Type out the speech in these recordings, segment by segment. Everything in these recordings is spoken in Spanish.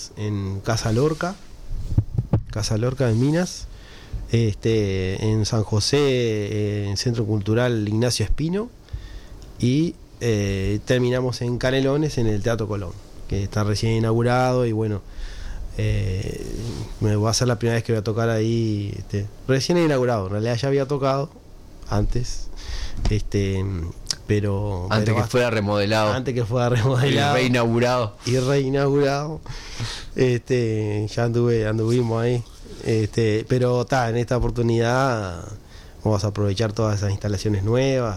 Minas, en Casa Lorca de Minas, en San José, en Centro Cultural Ignacio Espino, y terminamos en Canelones, en el Teatro Colón, que está recién inaugurado, y bueno, me va a ser la primera vez que voy a tocar ahí, recién inaugurado. En realidad ya había tocado antes, pero que fuera remodelado y reinaugurado, ya anduvimos ahí, pero en esta oportunidad vamos a aprovechar todas esas instalaciones nuevas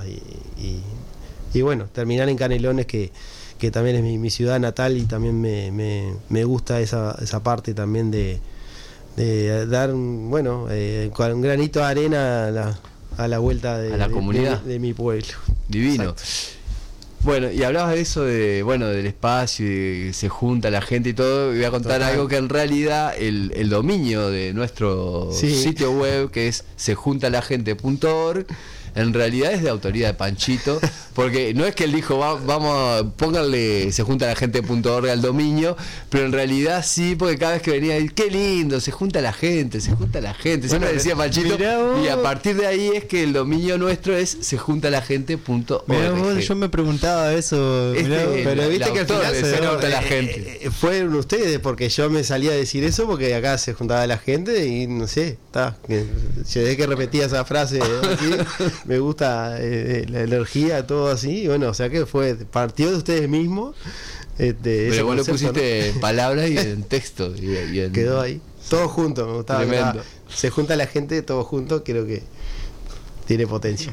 y bueno, terminar en Canelones, que también es mi ciudad natal, y también me gusta esa parte también de dar un granito de arena a la vuelta a la comunidad de mi pueblo. Divino. Exacto. Bueno, y hablabas de eso, del espacio, y se junta la gente y todo. Y voy a contar algo que en realidad el dominio de nuestro sitio web, que es sejuntalagente.org, en realidad es de autoría de Panchito, porque no es que él dijo, vamos, pónganle sejuntalagente.org al dominio, pero en realidad sí, porque cada vez que venía, qué lindo, se junta la gente, siempre decía Panchito, y a partir de ahí es que el dominio nuestro es sejuntalagente.org. Yo me preguntaba eso, pero viste que al final se junta la gente. Fueron ustedes, porque yo me salía a decir eso, porque acá se juntaba la gente, y no sé, desde que repetía esa frase así, me gusta la energía, todo así, y bueno, o sea que partió de ustedes mismos. Pero vos lo pusiste en palabras y en texto. Y quedó ahí, todo junto, me gustaba. Tremendo. Se junta la gente, todo junto, creo que tiene potencia.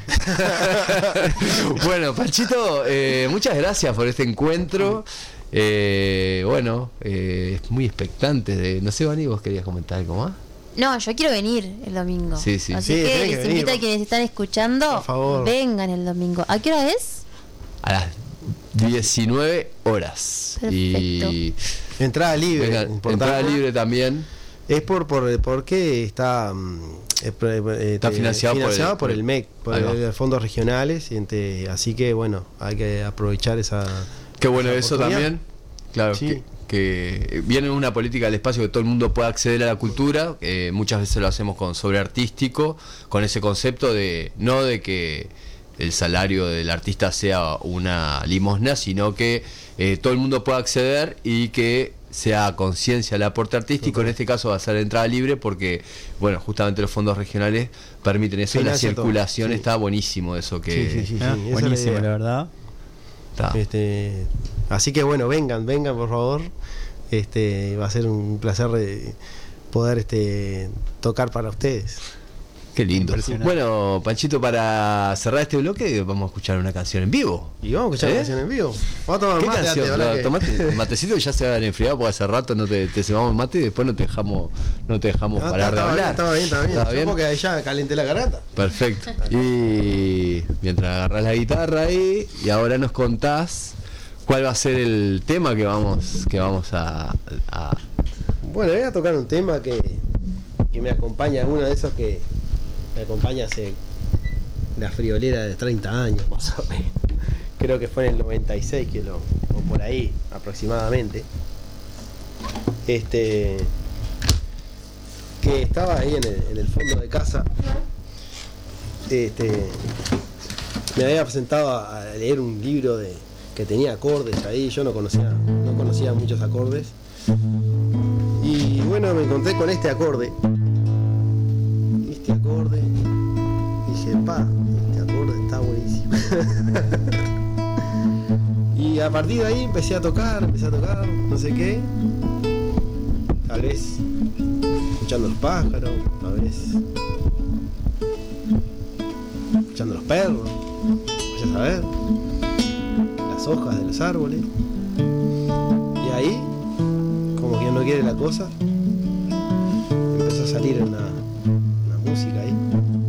Bueno, Panchito, muchas gracias por este encuentro. Es muy expectante. No sé, Vani, vos querías comentar algo más. No, yo quiero venir el domingo. Sí. Así que les invito a quienes están escuchando, por favor, vengan el domingo. ¿A qué hora es? A las 19 horas. Perfecto. Y entrada libre. Entrada libre también. Es porque está financiado por el MEC, por los fondos regionales, así que bueno, hay que aprovechar esa. Qué bueno eso también. Claro, sí. Que viene una política del espacio que todo el mundo pueda acceder a la cultura. Muchas veces lo hacemos con sobreartístico, con ese concepto no de que el salario del artista sea una limosna, sino que todo el mundo pueda acceder y que sea conciencia el aporte artístico. En este caso va a ser entrada libre, porque bueno, justamente los fondos regionales permiten eso. La circulación está buenísimo, eso que sí, buenísimo, la verdad. Así que bueno, vengan por favor. Va a ser un placer poder tocar para ustedes. Qué lindo. Bueno, Panchito, para cerrar este bloque vamos a escuchar una canción en vivo. Y vamos a escuchar una canción en vivo. Vamos a tomar ¿Qué mate. canción? Tomate matecito, que ya se van enfriado, porque hace rato no te cebamos mate y después no te dejamos parar de hablar. Estaba bien. Yo porque ahí ya calenté la garganta. Perfecto. Y mientras agarrás la guitarra ahí, y ahora nos contás cuál va a ser el tema que vamos a... Bueno, voy a tocar un tema que me acompaña, uno de esos que me acompaña hace la friolera de 30 años, más o menos. Creo que fue en el 96 o por ahí aproximadamente. Que estaba ahí en el fondo de casa. Me había presentado a leer un libro que tenía acordes ahí. Yo no conocía muchos acordes. Y bueno, me encontré con este acorde. Dije, este acorde está buenísimo. Y a partir de ahí empecé a tocar, no sé qué. Tal vez escuchando los pájaros, tal vez escuchando los perros, vaya a saber, las hojas de los árboles. Y ahí, como quien no quiere la cosa, empezó a salir una música ahí.